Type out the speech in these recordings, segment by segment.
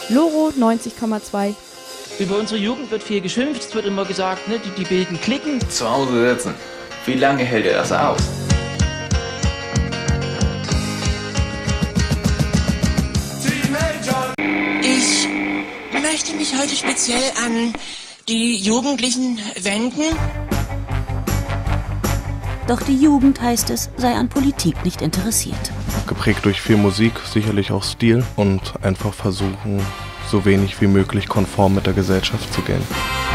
Loro 90,2. Über unsere Jugend wird viel geschimpft, es wird immer gesagt, ne, die bilden Cliquen. Zu Hause sitzen. Wie lange hält er das aus? Ich möchte mich heute speziell an die Jugendlichen wenden. Doch die Jugend, heißt es, sei an Politik nicht interessiert. Geprägt durch viel Musik, sicherlich auch Stil und einfach versuchen, so wenig wie möglich konform mit der Gesellschaft zu gehen.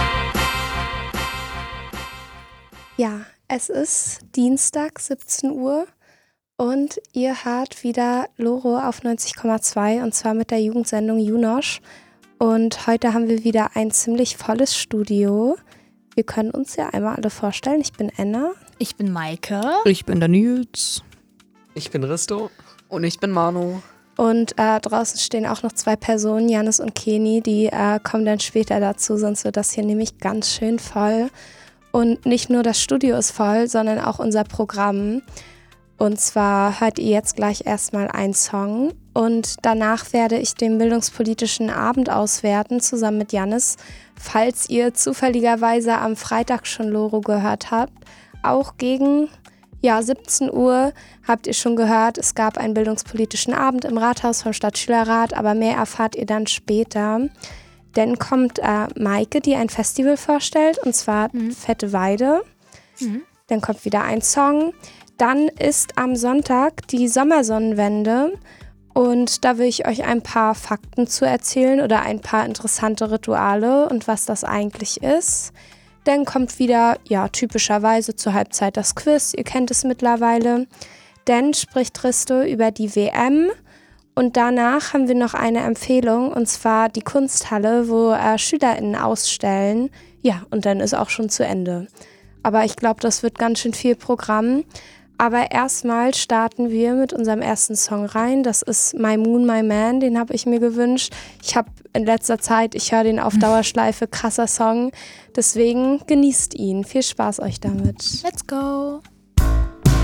Ja, es ist Dienstag, 17 Uhr und ihr hört wieder Loro auf 90,2 und zwar mit der Jugendsendung Junosch. Und heute haben wir wieder ein ziemlich volles Studio. Wir können uns ja einmal alle vorstellen. Ich bin Enna. Ich bin Maike. Ich bin der Nils. Ich bin Risto. Und ich bin Manu. Und draußen stehen auch noch 2 Personen, Janis und Keni, die kommen dann später dazu, sonst wird das hier nämlich ganz schön voll. Und nicht nur das Studio ist voll, sondern auch unser Programm. Und zwar hört ihr jetzt gleich erstmal einen Song und danach werde ich den bildungspolitischen Abend auswerten, zusammen mit Janis. Falls ihr zufälligerweise am Freitag schon Loro gehört habt, auch gegen 17 Uhr habt ihr schon gehört, es gab einen bildungspolitischen Abend im Rathaus vom Stadtschülerrat, aber mehr erfahrt ihr dann später. Dann kommt Maike, die ein Festival vorstellt, und zwar Fette Weide. Dann kommt wieder ein Song. Dann ist am Sonntag die Sommersonnenwende und da will ich euch ein paar Fakten zu erzählen oder ein paar interessante Rituale und was das eigentlich ist. Dann kommt wieder, typischerweise zur Halbzeit das Quiz, ihr kennt es mittlerweile. Dann spricht Risto über die WM und danach haben wir noch eine Empfehlung und zwar die Kunsthalle, wo SchülerInnen ausstellen. Ja, und dann ist auch schon zu Ende. Aber ich glaube, das wird ganz schön viel Programm. Aber erstmal starten wir mit unserem ersten Song rein. Das ist My Moon, My Man, den habe ich mir gewünscht. Ich habe in letzter Zeit, ich höre den auf Dauerschleife, krasser Song. Deswegen genießt ihn. Viel Spaß euch damit. Let's go!